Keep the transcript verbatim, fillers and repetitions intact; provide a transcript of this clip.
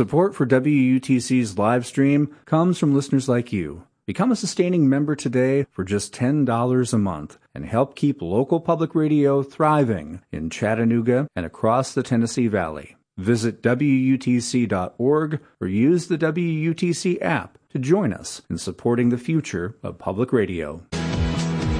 Support for W U T C's live stream comes from listeners like you. Become a sustaining member today for just ten dollars a month and help keep local public radio thriving in Chattanooga and across the Tennessee Valley. Visit W U T C dot org or use the W U T C app to join us in supporting the future of public radio.